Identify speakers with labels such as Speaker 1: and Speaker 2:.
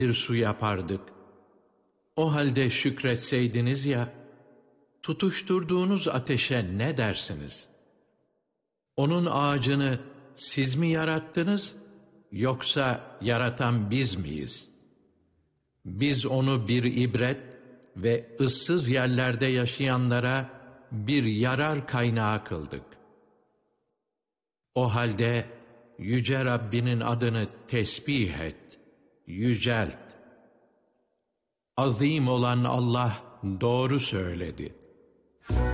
Speaker 1: bir su yapardık. O halde şükretseydiniz ya, tutuşturduğunuz ateşe ne dersiniz? Onun ağacını siz mi yarattınız, yoksa yaratan biz miyiz? Biz onu bir ibret ve ıssız yerlerde yaşayanlara bir yarar kaynağı kıldık. O halde Yüce Rabbinin adını tesbih et, yücelt. Azim olan Allah doğru söyledi.